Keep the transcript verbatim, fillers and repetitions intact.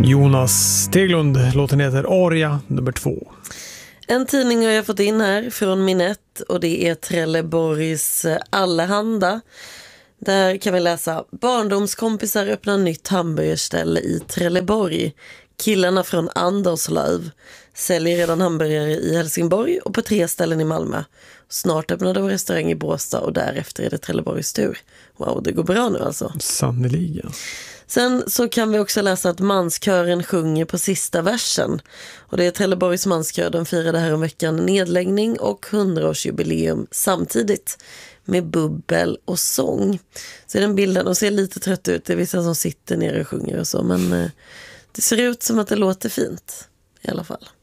Jonas Teglund, låten heter Aria nummer två. En tidning har jag fått in här från Minett och det är Trelleborgs Allehanda. Där kan vi läsa: barndomskompisar öppnar nytt hamburgerställe i Trelleborg. Killarna från Anderslöv säljer redan hamburgare i Helsingborg och på tre ställen i Malmö. Snart öppnar de restaurang i Båstad och därefter är det Trelleborgs tur. Wow, det går bra nu alltså. Sannoliken. Sen så kan vi också läsa att manskören sjunger på sista versen. Och det är Trelleborgs manskör, den firade här om veckan nedläggning och hundraårsjubileum samtidigt med bubbel och sång. Så den bilden, de ser lite trött ut, det är vissa som sitter ner och sjunger och så, men eh, det ser ut som att det låter fint i alla fall.